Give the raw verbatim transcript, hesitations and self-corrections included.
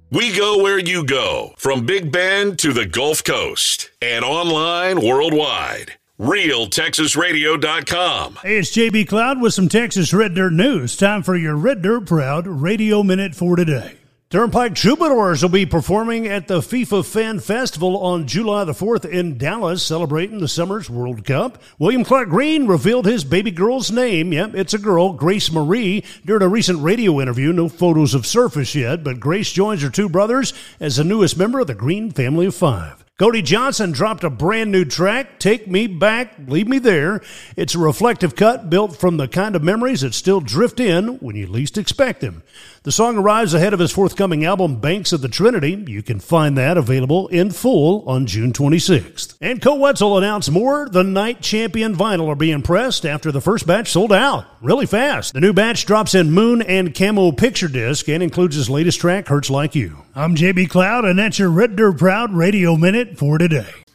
We go where you go, from Big Bend to the Gulf Coast, and online worldwide. Real Texas Radio dot com. Hey, it's J B Cloud with some Texas Red Dirt news. Time for your Red Dirt Proud Radio Minute for today. Turnpike Troubadours will be performing at the FIFA Fan Festival on July the fourth in Dallas, celebrating the summer's World Cup. William Clark Green revealed his baby girl's name. Yep, it's a girl, Grace Marie, during a recent radio interview. No photos have surfaced yet, but Grace joins her two brothers as the newest member of the Green family of five. Cody Johnson dropped a brand new track, Take Me Back, Leave Me There. It's a reflective cut built from the kind of memories that still drift in when you least expect them. The song arrives ahead of his forthcoming album, Banks of the Trinity. You can find that available in full on June twenty-sixth. And Co Wetzel announced more The Night Champion vinyl are being pressed after the first batch sold out really fast. The new batch drops in Moon and Camo picture disc and includes his latest track, Hurts Like You. I'm J B Cloud, and that's your Red Dirt Proud Radio Minute for today.